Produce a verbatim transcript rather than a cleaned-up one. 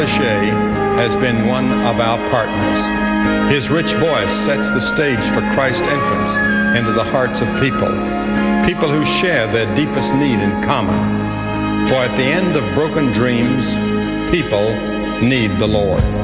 Shea has been one of our partners. His rich voice sets the stage for Christ's entrance into the hearts of people, people who share their deepest need in common. For at the end of broken dreams, people need the Lord.